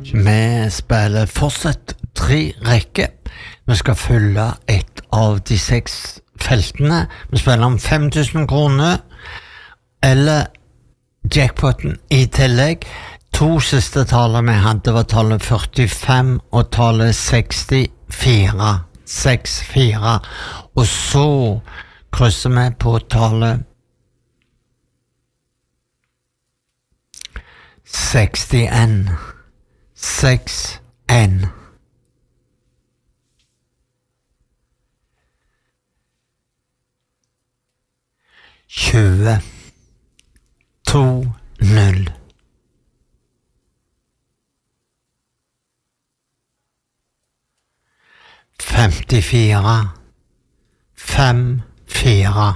Vi spiller fortsatt 3 rekker. Vi skal fylle et av de 6 feltene. Vi spiller om 5000 kroner, eller jackpoten i tillegg. 2 siste taler vi hadde var tallet 45 og tallet 64. 64. Og så krysser vi på tallet 61. 61. Tjue. 2 0. Femtifire. 5 4.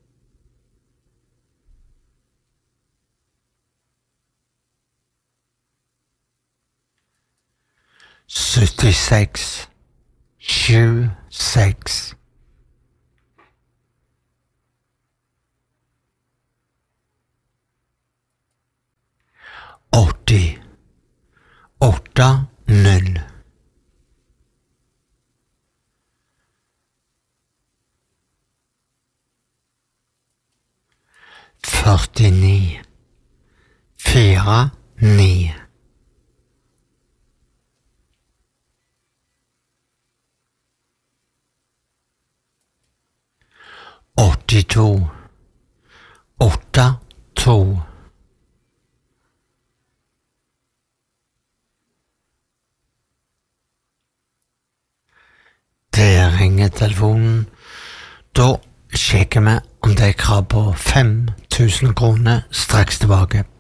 76 7 6. 80 8 0. 49 4 9. 82 8 2. 'Det ringer telefonen. Da sjekker vi om det er krav på 5000 kroner straks tilbake.